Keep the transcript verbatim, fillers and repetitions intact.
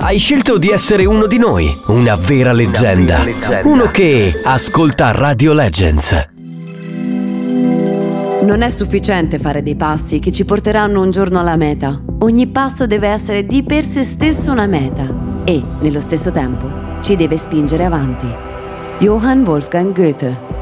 Hai scelto di essere uno di noi, una vera leggenda, Una vera leggenda. uno che ascolta Radio Legends. Non è sufficiente fare dei passi che ci porteranno un giorno alla meta. Ogni passo deve essere di per sé stesso una meta e, nello stesso tempo, ci deve spingere avanti. Johann Wolfgang Goethe.